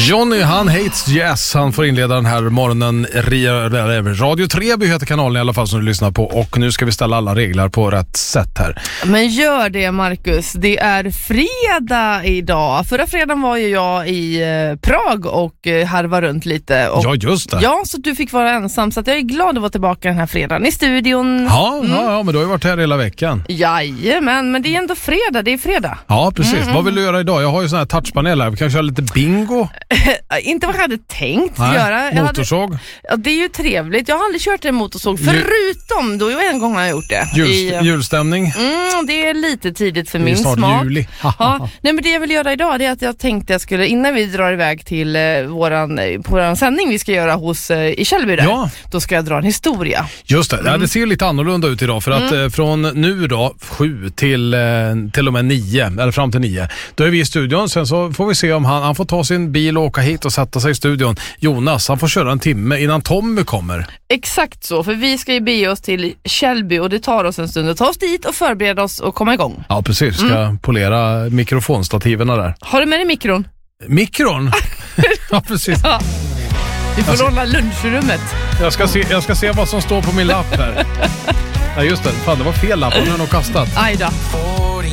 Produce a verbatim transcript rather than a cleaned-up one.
Johnny, han hates jazz. Han får inleda den här morgonen. Radio Treby heter kanalen i alla fall som du lyssnar på. Och nu ska vi ställa alla regler på rätt sätt här. Men gör det, Marcus. Det är fredag idag. Förra fredagen var ju jag i eh, Prag och eh, harva runt lite. Och, ja, just det. Ja, så du fick vara ensam. Så att jag är glad att vara tillbaka den här fredagen i studion. Ja, mm. ja, ja, men du har ju varit här hela veckan. Jajamän, men det är ändå fredag. Det är fredag. Ja, precis. Mm, vad vill du göra idag? Jag har ju sån här touchpanel här. Vi kanske har lite bingo. Inte vad jag hade tänkt Nej, göra. Jag motorsåg. Hade, ja, det är ju trevligt. Jag har aldrig kört en motorsåg. Förutom, då en gång har jag gjort det. Jul, I, julstämning. Mm, det är lite tidigt för det är min snart smak. Juli. Ja, nej, men det jag vill göra idag är att jag tänkte jag skulle, innan vi drar iväg till eh, våran, eh, på våran sändning vi ska göra hos eh, i Källby där, ja. Då ska jag dra en historia. Just det, mm. ja, det ser lite annorlunda ut idag för att mm. eh, från nu då, sju till, eh, till och med nio, eller fram till nio, då är vi i studion. Sen så får vi se om han, han får ta sin bil och åka hit och sätta sig i studion. Jonas, han får köra en timme innan Tommy kommer. Exakt så, för vi ska ju bege oss till Källby och det tar oss en stund att ta oss dit och förbereda oss och komma igång. Ja, precis. Ska mm. polera mikrofonstativerna där. Har du med dig mikron? Mikron? Ja, precis. Ja. Vi får alltså, låna lunchrummet. Jag ska, se, jag ska se vad som står på min lapp här. Ja, just det. Fan, det var fel lapp. Den har nog kastat. Aj då.